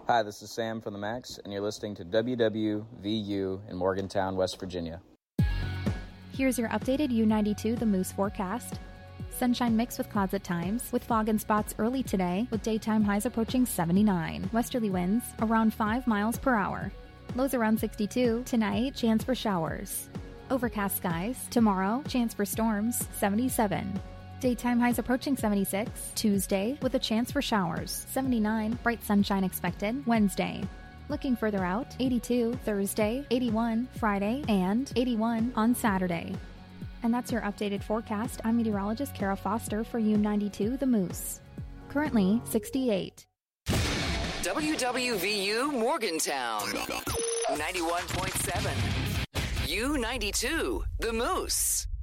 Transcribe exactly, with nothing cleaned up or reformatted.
Hi, this is Sam from the Max, and you're listening to W W V U in Morgantown, West Virginia. Here's your updated U ninety-two The Moose forecast. Sunshine mixed with clouds at times, with fog in spots early today, with daytime highs approaching seventy-nine. Westerly winds around five miles per hour. Lows around sixty-two. Tonight, chance for showers. Overcast skies. Tomorrow, chance for storms, seventy-seven. Daytime highs approaching seventy-six. Tuesday, with a chance for showers, seventy-nine. Bright sunshine expected. Wednesday. Looking further out, eighty-two. Thursday, eighty-one. Friday, and eighty-one on Saturday. And that's your updated forecast. I'm meteorologist Kara Foster for U ninety-two The Moose. Currently, sixty-eight. W W V U Morgantown, ninety-one point seven. U ninety-two The Moose.